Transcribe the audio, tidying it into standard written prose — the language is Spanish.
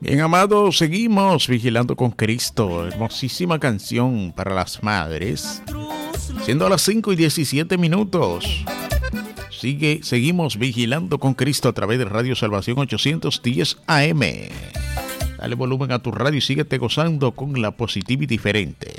Bien, amados, seguimos vigilando con Cristo. Hermosísima canción para las madres. Siendo las 5:17. Seguimos vigilando con Cristo a través de Radio Salvación 810 AM. Dale volumen a tu radio y síguete gozando con la Positivity Diferente.